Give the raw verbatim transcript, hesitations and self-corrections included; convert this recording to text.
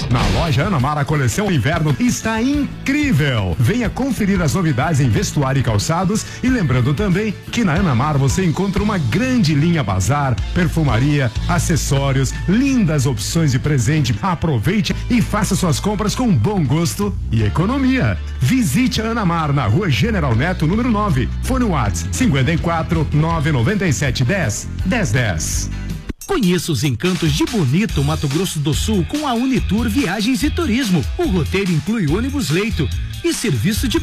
Na loja Anamar, a coleção inverno está incrível. Venha conferir as novidades em vestuário e calçados, e lembrando também que na Anamar você encontra uma grande linha bazar, perfumaria, acessórios, lindas opções de presente. Aproveite e faça suas compras com bom gosto e economia. Visite a Anamar na Rua General Neto, número nove. Fone WhatsApp cinquenta e quatro, nove noventa e sete, dez, dez, dez. Conheça os encantos de Bonito, Mato Grosso do Sul com a Unitour Viagens e Turismo. O roteiro inclui ônibus leito e serviço de